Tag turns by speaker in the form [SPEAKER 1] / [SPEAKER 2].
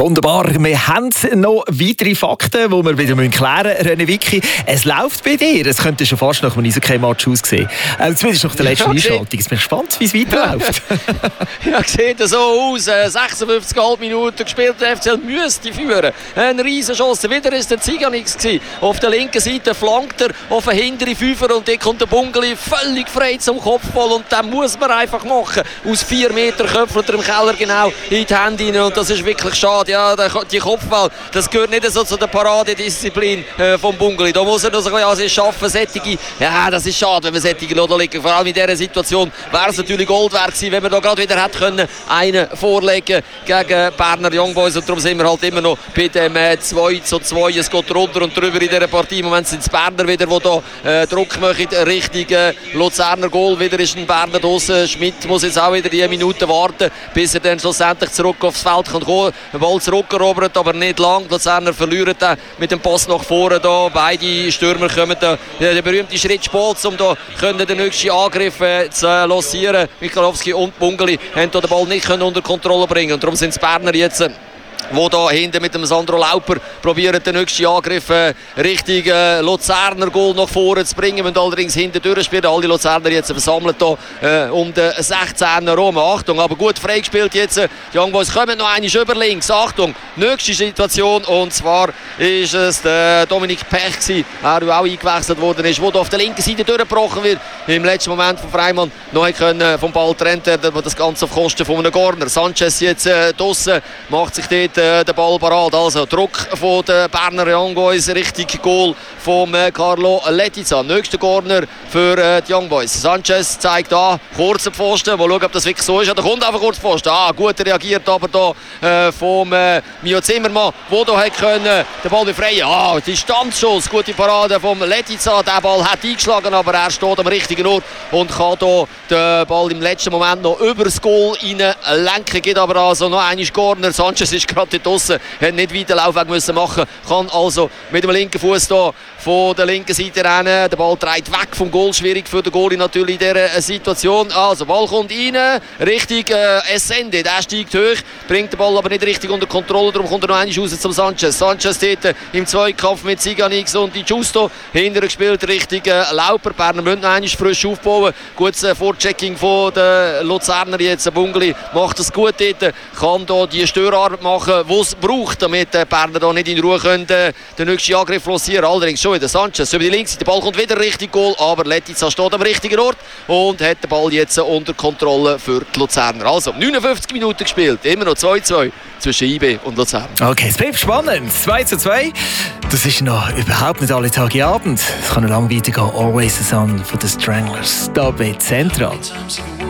[SPEAKER 1] Wunderbar. Wir haben noch weitere Fakten, die wir wieder klären müssen. René Wicki, es läuft bei dir. Es könnte schon fast nach einem Eishockey-Match aussehen. Zumindest nach der letzten Einschaltung. Ich bin gespannt, wie es weiterläuft.
[SPEAKER 2] Ja, sieht so aus. 56,5 Minuten gespielt. Der FCL müsste führen. Ein Riesenschuss. Wieder ist der Ziganix gewesen. Auf der linken Seite flankt er auf einen hinteren Fünfer und dort kommt der Bungeli völlig frei zum Kopfball. Und den muss man einfach machen. Aus 4 Meter köpft er im Keller genau in die Hände rein. Und das ist wirklich schade. Ja, die Kopfball, das gehört nicht so zu der Paradedisziplin vom Bungeli. Da muss er noch so ein bisschen schaffen. Ja, das ist schade, wenn man sättige Lodo liegen. Vor allem in dieser Situation wäre es natürlich Gold wert gewesen, wenn man da gerade wieder hätte können, einen vorlegen gegen Berner Young Boys. Und darum sind wir halt immer noch bei dem 2:2. Es geht runter und drüber in dieser Partie. Im Moment sind es Berner wieder, die da Druck machen Richtung Luzerner Goal. Wieder ist ein Berner draussen. Schmidt muss jetzt auch wieder die Minuten warten, bis er dann schlussendlich zurück aufs Feld kann kommen. Den Ball zurückerobert, aber nicht lang. Die Luzerner verlieren dann mit dem Pass nach vorne. Da. Beide Stürmer kommen da. Der berühmte Schritt Spolz, um da den nächsten Angriff zu lancieren. Michalowski und Bungeli haben den Ball nicht unter Kontrolle bringen. Und darum sind es Berner jetzt, wo da hinten mit dem Sandro Lauper probieren, den nächsten Angriff Richtung Luzerner Goal nach vorne zu bringen. Und allerdings hinten durchspielen. Alle Luzerner jetzt versammelt hier um den 16er rum. Achtung, aber gut freigespielt jetzt. Die Young Boys kommen noch einmal über links. Achtung, nächste Situation. Und zwar ist es der Dominik Pech gewesen, der auch eingewechselt worden ist, der da auf der linken Seite durchgebrochen wird. Im letzten Moment von Freimann noch können vom Ball trennt werden, aber das Ganze auf Kosten von einem Corner. Sanchez jetzt draussen, macht sich dort den Ball parat. Also Druck von den Berner Young Boys Richtung Goal von Carlo Letizia. Nächster Corner für die Young Boys. Sanchez zeigt an, kurzer Pfosten. Mal schauen, ob das wirklich so ist. Da kommt einfach kurz Pfosten. Gut reagiert aber da vom Mio Zimmermann, der da können den Ball befreien. Distanzschuss, gute Parade vom Letizia. Der Ball hat eingeschlagen, aber er steht am richtigen Ort und kann da den Ball im letzten Moment noch über das Goal rein lenken. Geht aber also noch einmal Corner. Sanchez ist gerade dort draussen, hat nicht weiter Laufweg müssen machen, kann also mit dem linken Fuß da von der linken Seite rennen. Der Ball dreht weg vom Goal, schwierig für den Goalie natürlich in dieser Situation. Also Ball kommt rein, Richtung Essende, der steigt hoch, bringt den Ball aber nicht richtig unter Kontrolle, darum kommt er noch einmal raus zum Sanchez. Sanchez dort im Zweikampf mit Ziganix und Di Giusto, hinterher gespielt Richtung Lauper. Berner müssen noch einmal frisch aufbauen. Gutes Vorchecking von den Luzerner jetzt. Bungeli macht es gut dort, kann da die Störarbeit machen, die es braucht, damit die Berner da nicht in Ruhe können, den nächsten Angriff lancieren. Allerdings schon wieder Sanchez über die linke Seite. Der Ball kommt wieder richtig Goal, aber Letizia steht am richtigen Ort und hat den Ball jetzt unter Kontrolle für die Luzerner. Also 59 Minuten gespielt, immer noch 2:2 zwischen IB und Luzern.
[SPEAKER 1] Okay, es bleibt spannend. 2:2. Das ist noch überhaupt nicht alle Tage Abend. Es kann noch lange weitergehen. Always the Sun von den Stranglers. Da bei Zentral.